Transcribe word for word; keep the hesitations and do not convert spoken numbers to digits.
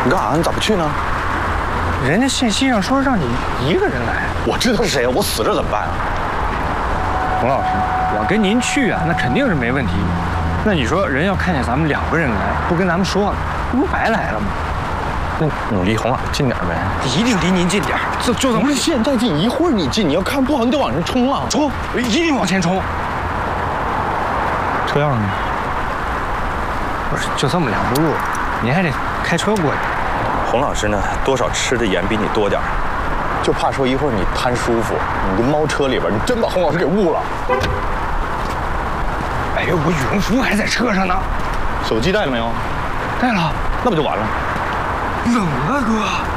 你干啥？你咋不去呢？ 人家信息上说让你一个人来。 我知道是谁啊？我死这怎么办啊？ 洪老师，我跟您去啊，那肯定是没问题。那你说人要看见咱们两个人来，不跟咱们说，这不白来了吗？ 那你离洪老师近点呗。 一定离您近点，就就这么。 不是现在近，一会儿你近，你要看不好，你得往上冲啊！ 冲，我一定往前冲。 车钥匙呢？ 不是，就这么两步路，您还得开车过去。 洪老师呢，多少吃的盐比你多点儿，就怕说一会儿你贪舒服，你就猫车里边，你真把洪老师给误了。 哎呦，我羽绒服还在车上呢。 手机带了没有？ 带了。 那不就完了？ 冷啊，哥。